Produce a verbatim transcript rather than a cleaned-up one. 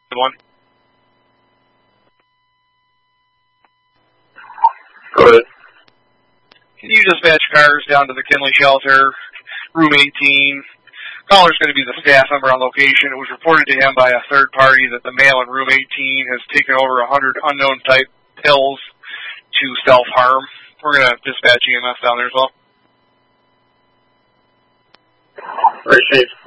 one. Go ahead. Can you dispatch cars down to the Kinley shelter, room eighteen? Caller's going to be the staff member on location. It was reported to him by a third party that the male in room eighteen has taken over one hundred unknown type pills to self-harm. We're going to dispatch E M S down there as well. All right, Chief.